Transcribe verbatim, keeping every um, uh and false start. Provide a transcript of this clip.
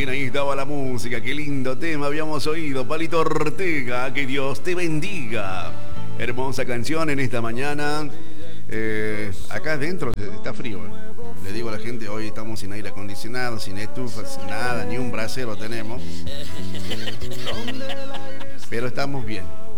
bien, ahí estaba la música, qué lindo tema habíamos oído. Palito Ortega, que Dios te bendiga. Hermosa canción en esta mañana. Eh, acá adentro está frío, eh. Le digo a la gente, hoy estamos sin aire acondicionado, sin estufa, sin nada, ni un brasero tenemos. Pero estamos bien.